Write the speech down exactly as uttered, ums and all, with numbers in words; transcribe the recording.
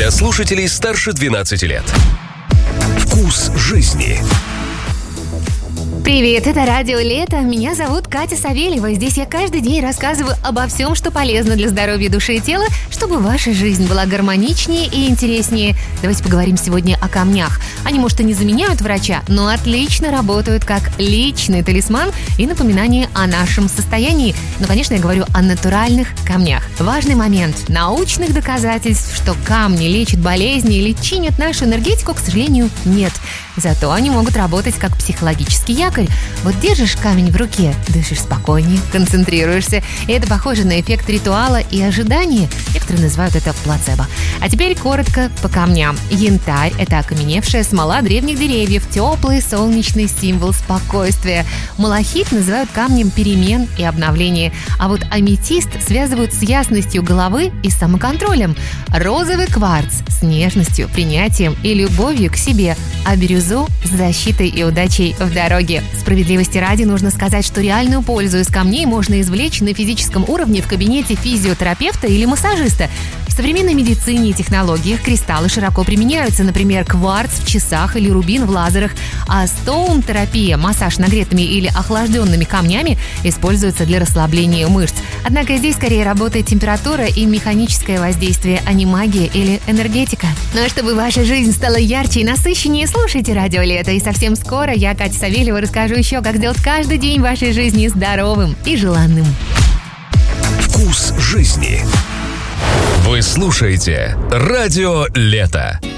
для слушателей старше двенадцати лет. Вкус жизни. Привет, это Радио Лето. Меня зовут Катя Савельева. Здесь я каждый день рассказываю обо всем, что полезно для здоровья души и тела, чтобы ваша жизнь была гармоничнее и интереснее. Давайте поговорим сегодня о камнях. Они, может, и не заменяют врача, но отлично работают как личный талисман и напоминание о нашем состоянии. Но, конечно, я говорю о натуральных камнях. Важный момент. Научных доказательств, что камни лечат болезни или чинят нашу энергетику, к сожалению, нет. Зато они могут работать как психологический якорь. Вот держишь камень в руке, дышишь спокойнее, концентрируешься. И это похоже на эффект ритуала и ожидания. Некоторые называют это плацебо. А теперь коротко по камням. Янтарь – это окаменевшая смола древних деревьев, теплый солнечный символ спокойствия. Малахит называют камнем перемен и обновления. А вот аметист связывают с ясностью головы и самоконтролем. Розовый кварц – с нежностью, принятием и любовью к себе. А бирюзу – с защитой и удачей в дороге. Справедливости ради нужно сказать, что реальную пользу из камней можно извлечь на физическом уровне в кабинете физиотерапевта или массажиста. В современной медицине и технологиях кристаллы широко применяются, например, кварц в часах или рубин в лазерах, а стоун-терапия, массаж нагретыми или охлажденными камнями, используется для расслабления мышц. Однако здесь скорее работает температура и механическое воздействие, а не магия или энергетика. Ну а чтобы ваша жизнь стала ярче и насыщеннее, слушайте Радио Лето. И совсем скоро я, Катя Савельева, расскажу еще, как сделать каждый день вашей жизни здоровым и желанным. Вкус жизни. Вы слушаете Радио Лето.